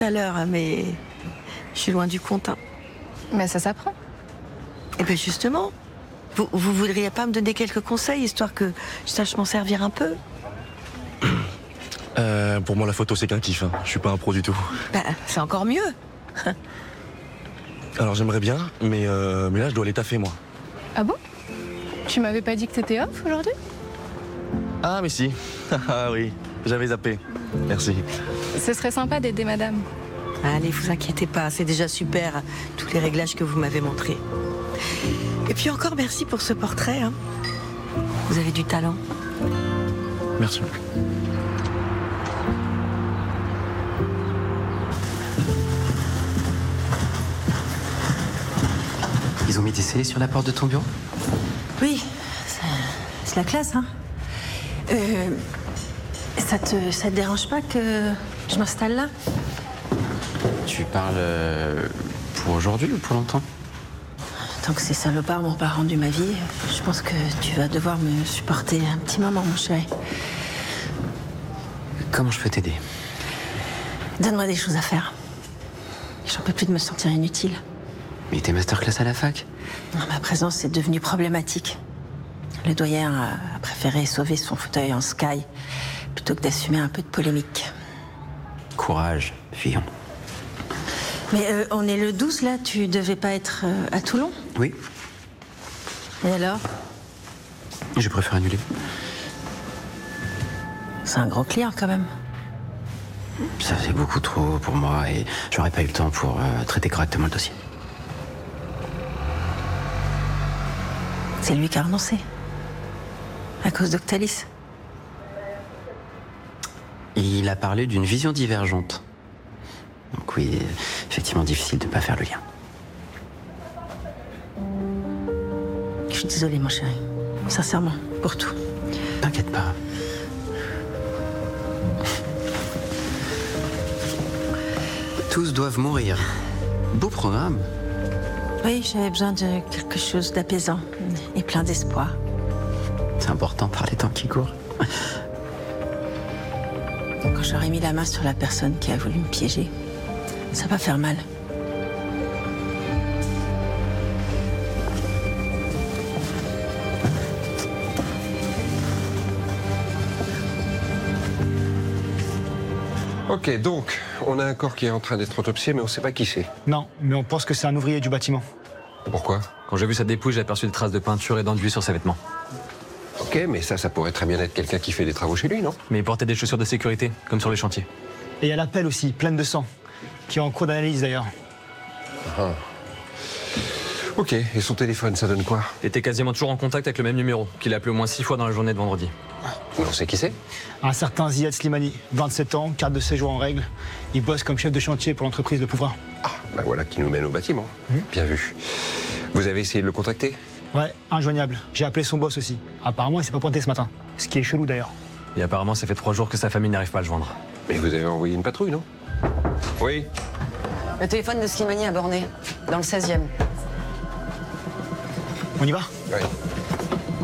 à l'heure, hein, mais je suis loin du compte. Hein. Mais ça s'apprend. Et bien justement, vous voudriez pas me donner quelques conseils, histoire que je sache m'en servir un peu? Pour moi, la photo, c'est qu'un kiff. Hein. Je suis pas un pro du tout. Ben, c'est encore mieux. Alors, j'aimerais bien, mais là, je dois aller taffer, moi. Ah bon? Tu m'avais pas dit que t'étais off aujourd'hui? Ah, mais si. Ah oui, j'avais zappé. Merci. Ce serait sympa d'aider madame. Allez, vous inquiétez pas, c'est déjà super, tous les réglages que vous m'avez montrés. Et puis encore merci pour ce portrait. Hein. Vous avez du talent. Merci. Ils ont mis des scellés sur la porte de ton bureau? Oui, c'est la classe, hein. Ça te dérange pas que je m'installe là? Tu parles pour aujourd'hui ou pour longtemps? Tant que ces salopards m'ont pas rendu ma vie, je pense que tu vas devoir me supporter un petit moment, mon chéri. Comment je peux t'aider? Donne-moi des choses à faire. J'en peux plus de me sentir inutile. Mais t'es masterclass à la fac? Non, ma présence est devenue problématique. Le doyen a préféré sauver son fauteuil en sky plutôt que d'assumer un peu de polémique. Courage, fillon. Mais on est le 12 là, tu devais pas être à Toulon? Oui, Et alors? je préfère annuler. C'est un gros client quand même. Ça faisait beaucoup trop pour moi et j'aurais pas eu le temps pour traiter correctement le dossier. C'est lui qui a renoncé. À cause d'Octalis. Il a parlé d'une vision divergente. Donc oui, effectivement difficile de pas faire le lien. Je suis désolée, mon chéri. Sincèrement, pour tout. T'inquiète pas. Tous doivent mourir. Beau programme. Oui, j'avais besoin de quelque chose d'apaisant et plein d'espoir. C'est important par les temps qui courent. Quand j'aurai mis la main sur la personne qui a voulu me piéger, ça va faire mal. Ok, donc, on a un corps qui est en train d'être autopsié, mais on sait pas qui c'est. Non, mais on pense que c'est un ouvrier du bâtiment. Pourquoi? Quand j'ai vu sa dépouille, j'ai aperçu des traces de peinture et d'enduit sur ses vêtements. Ok, mais ça pourrait très bien être quelqu'un qui fait des travaux chez lui, non? Mais il portait des chaussures de sécurité, comme sur les chantiers. Et il y a la pelle aussi, pleine de sang, qui est en cours d'analyse d'ailleurs. Ah. Ok, et son téléphone, ça donne quoi? Il était quasiment toujours en contact avec le même numéro, qu'il a appelé au moins 6 fois dans la journée de vendredi. On sait qui c'est? Un certain Ziad Slimani, 27 ans, carte de séjour en règle. Il bosse comme chef de chantier pour l'entreprise de Pouvrin. Ah, bah voilà qui nous mène au bâtiment. Bien vu. Vous avez essayé de le contacter? Ouais, injoignable. J'ai appelé son boss aussi. Apparemment, il s'est pas pointé ce matin. Ce qui est chelou d'ailleurs. Et apparemment, ça fait 3 jours que sa famille n'arrive pas à le joindre. Mais vous avez envoyé une patrouille, non? Oui. Le téléphone de Slimani à Bornay, dans le 16e. On y va? Oui.